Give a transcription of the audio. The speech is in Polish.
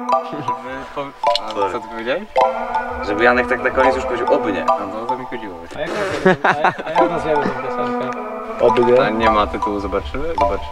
Co ty powiedziałeś? Żeby Janek tak na koniec już powiedział oby nie. No to mi chodziło. A jak nazwiemy tę piosenkę? A nie ma tytułu, zobaczymy?